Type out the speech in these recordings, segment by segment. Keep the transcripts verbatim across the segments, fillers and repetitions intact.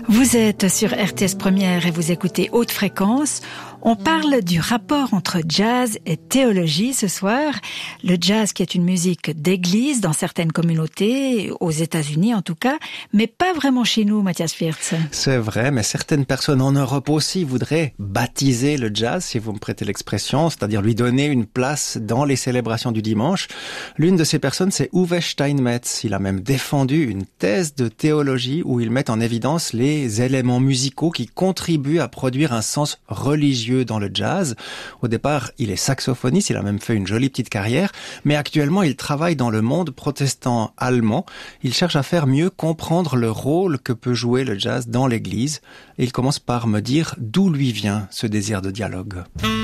Vous êtes sur R T S Première et vous écoutez Haute Fréquence. On parle du rapport entre jazz et théologie ce soir. Le jazz qui est une musique d'église dans certaines communautés, aux États-Unis en tout cas, mais pas vraiment chez nous, Matthias Wirtz. C'est vrai, mais certaines personnes en Europe aussi voudraient baptiser le jazz, si vous me prêtez l'expression, c'est-à-dire lui donner une place dans les célébrations du dimanche. L'une de ces personnes, c'est Uwe Steinmetz. Il a même défendu une thèse de théologie où il met en évidence les éléments musicaux qui contribuent à produire un sens religieux dans le jazz. Au départ, il est saxophoniste, il a même fait une jolie petite carrière, mais actuellement, il travaille dans le monde protestant allemand. Il cherche à faire mieux comprendre le rôle que peut jouer le jazz dans l'église. Et il commence par me dire d'où lui vient ce désir de dialogue.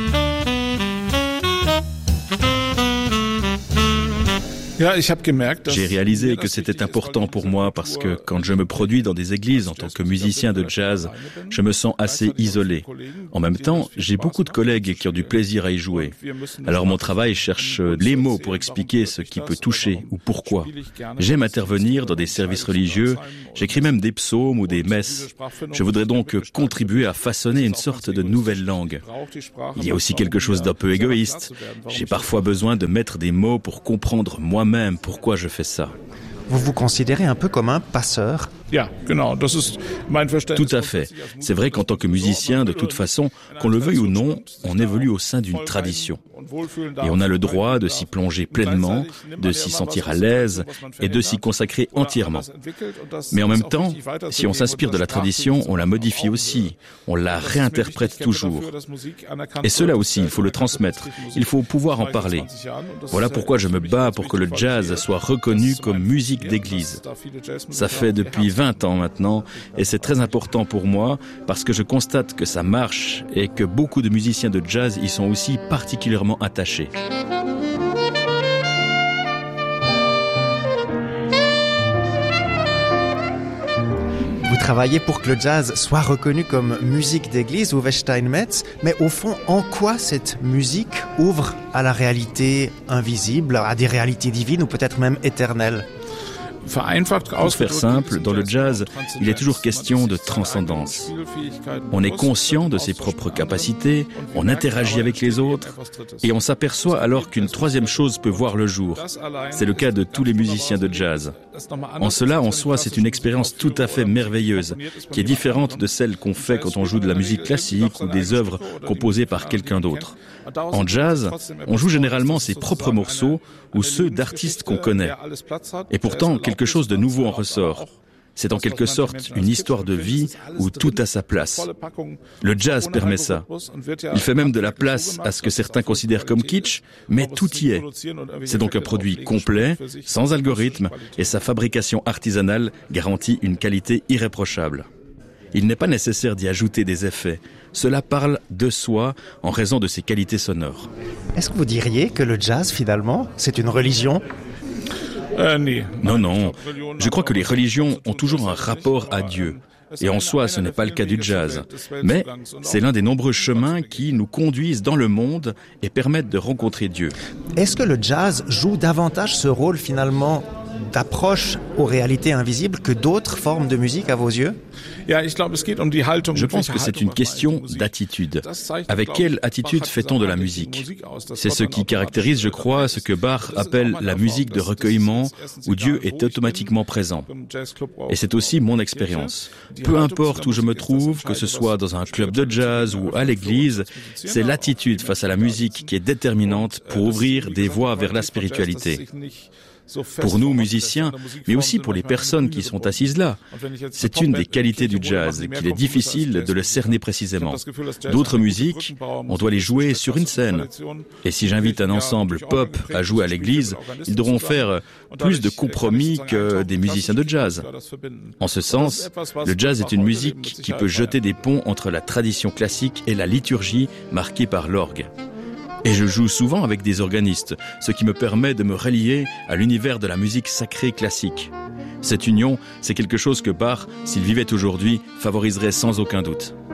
J'ai réalisé que c'était important pour moi parce que quand je me produis dans des églises en tant que musicien de jazz, je me sens assez isolé. En même temps, j'ai beaucoup de collègues qui ont du plaisir à y jouer. Alors mon travail cherche les mots pour expliquer ce qui peut toucher ou pourquoi. J'aime intervenir dans des services religieux, j'écris même des psaumes ou des messes. Je voudrais donc contribuer à façonner une sorte de nouvelle langue. Il y a aussi quelque chose d'un peu égoïste. J'ai parfois besoin de mettre des mots pour comprendre moi même pourquoi je fais ça. Vous vous considérez un peu comme un passeur ? Tout à fait. C'est vrai qu'en tant que musicien, de toute façon, qu'on le veuille ou non, on évolue au sein d'une tradition. Et on a le droit de s'y plonger pleinement, de s'y sentir à l'aise et de s'y consacrer entièrement. Mais en même temps, si on s'inspire de la tradition, on la modifie aussi, on la réinterprète toujours. Et cela aussi, il faut le transmettre, il faut pouvoir en parler. Voilà pourquoi je me bats pour que le jazz soit reconnu comme musique d'église. Ça fait depuis vingt ans maintenant, et c'est très important pour moi parce que je constate que ça marche et que beaucoup de musiciens de jazz y sont aussi particulièrement attachés. Vous travaillez pour que le jazz soit reconnu comme musique d'église, Uwe Steinmetz, mais au fond, en quoi cette musique ouvre à la réalité invisible, à des réalités divines ou peut-être même éternelles ? Pour faire simple, dans le jazz, il est toujours question de transcendance. On est conscient de ses propres capacités, on interagit avec les autres, et on s'aperçoit alors qu'une troisième chose peut voir le jour. C'est le cas de tous les musiciens de jazz. En cela, en soi, c'est une expérience tout à fait merveilleuse, qui est différente de celle qu'on fait quand on joue de la musique classique ou des œuvres composées par quelqu'un d'autre. En jazz, on joue généralement ses propres morceaux ou ceux d'artistes qu'on connaît. Et pourtant, quelque chose de nouveau en ressort. C'est en quelque sorte une histoire de vie où tout a sa place. Le jazz permet ça. Il fait même de la place à ce que certains considèrent comme kitsch, mais tout y est. C'est donc un produit complet, sans algorithme, et sa fabrication artisanale garantit une qualité irréprochable. Il n'est pas nécessaire d'y ajouter des effets. Cela parle de soi en raison de ses qualités sonores. Est-ce que vous diriez que le jazz, finalement, c'est une religion ? Non, non. Je crois que les religions ont toujours un rapport à Dieu. Et en soi, ce n'est pas le cas du jazz. Mais c'est l'un des nombreux chemins qui nous conduisent dans le monde et permettent de rencontrer Dieu. Est-ce que le jazz joue davantage ce rôle, finalement, d'approche aux réalités invisibles que d'autres formes de musique à vos yeux ? Je pense que c'est une question d'attitude. Avec quelle attitude fait-on de la musique ? C'est ce qui caractérise, je crois, ce que Bach appelle la musique de recueillement, où Dieu est automatiquement présent. Et c'est aussi mon expérience. Peu importe où je me trouve, que ce soit dans un club de jazz ou à l'église, c'est l'attitude face à la musique qui est déterminante pour ouvrir des voies vers la spiritualité. Pour nous, musiciens, mais aussi pour les personnes qui sont assises là. C'est une des qualités du jazz, qu'il est difficile de le cerner précisément. D'autres musiques, on doit les jouer sur une scène. Et si j'invite un ensemble pop à jouer à l'église, ils devront faire plus de compromis que des musiciens de jazz. En ce sens, le jazz est une musique qui peut jeter des ponts entre la tradition classique et la liturgie marquée par l'orgue. Et je joue souvent avec des organistes, ce qui me permet de me relier à l'univers de la musique sacrée classique. Cette union, c'est quelque chose que Bach, s'il vivait aujourd'hui, favoriserait sans aucun doute.